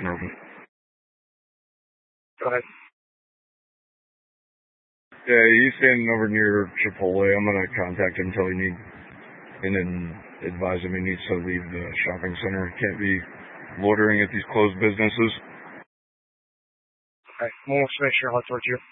location open. Go ahead. Yeah, he's standing over near Chipotle. I'm going to contact him until he needs, and then advise him he needs to leave the shopping center. He can't be loitering at these closed businesses. Okay, we'll make sure I'll talk to you.